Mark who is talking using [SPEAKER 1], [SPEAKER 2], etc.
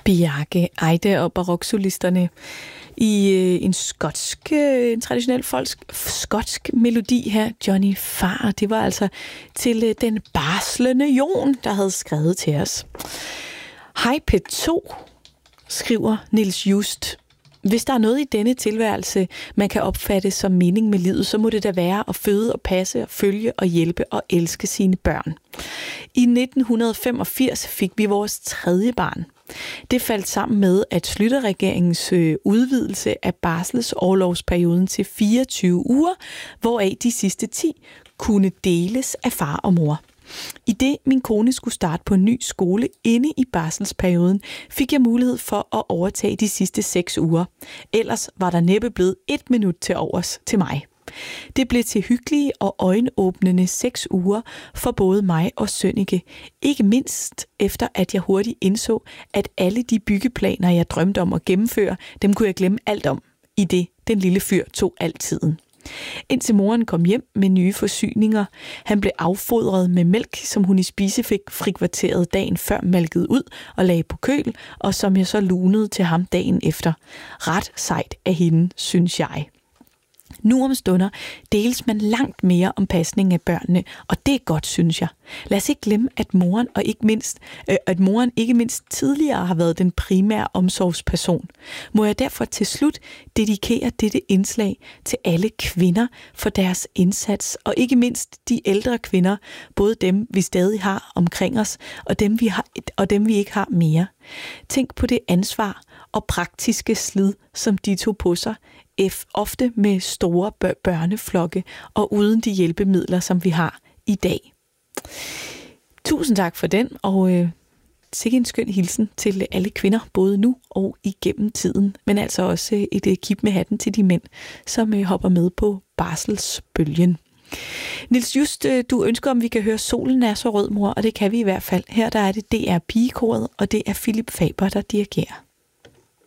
[SPEAKER 1] Bjarke Eide og baroksolisterne i en traditionel skotsk melodi her, Johnny Farr. Det var altså til den barslende Jon, der havde skrevet til os. Hej P2, skriver Niels Just. Hvis der er noget i denne tilværelse, man kan opfatte som mening med livet, så må det da være at føde og passe og følge og hjælpe og elske sine børn. I 1985 fik vi vores 3. barn. Det faldt sammen med, at Schlüter-regeringens udvidelse af barselsorlovsperioden til 24 uger, hvoraf de sidste 10 kunne deles af far og mor. I det min kone skulle starte på en ny skole inde i barselsperioden, fik jeg mulighed for at overtage de sidste 6 uger. Ellers var der næppe blevet 1 minut til overs til mig. Det blev til hyggelige og øjenåbnende 6 uger for både mig og Sønneke. Ikke mindst efter, at jeg hurtigt indså, at alle de byggeplaner, jeg drømte om at gennemføre, dem kunne jeg glemme alt om, i det den lille fyr tog altiden. Indtil moren kom hjem med nye forsyninger. Han blev affodret med mælk, som hun i spisefik frikvarteret dagen før malkede ud og lagde på køl, og som jeg så lunede til ham dagen efter. Ret sejt af hende, synes jeg. Nu om stunder deles man langt mere om pasning af børnene, og det er godt, synes jeg. Lad os ikke glemme, at moren ikke mindst tidligere har været den primære omsorgsperson. Må jeg derfor til slut dedikere dette indslag til alle kvinder for deres indsats, og ikke mindst de ældre kvinder, både dem, vi stadig har omkring os, og dem, vi ikke har mere. Tænk på det ansvar og praktiske slid, som de tog på sig, ofte med store børneflokke og uden de hjælpemidler, som vi har i dag. Tusind tak for den, og sikke en skøn hilsen til alle kvinder, både nu og igennem tiden, men altså også et kip med hatten til de mænd, som hopper med på barselsbølgen. Niels Just, du ønsker, om vi kan høre Solen er så rød, mor, og det kan vi i hvert fald. Her der er det DR Pigekoret, og det er Philip Faber, der dirigerer.